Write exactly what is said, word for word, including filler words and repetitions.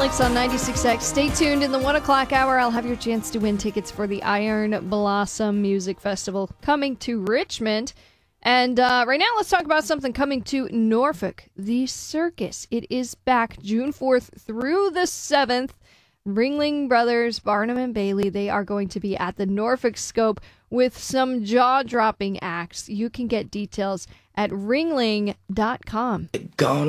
Alex on ninety-six X. Stay tuned. In the one o'clock hour, I'll have your chance to win tickets for the Iron Blossom Music Festival coming to Richmond. And uh, right now, let's talk about something coming to Norfolk. The Circus. It is back June fourth through the seventh. Ringling Brothers, Barnum and Bailey, they are going to be at the Norfolk Scope with some jaw-dropping acts. You can get details at ringling dot com. Gonna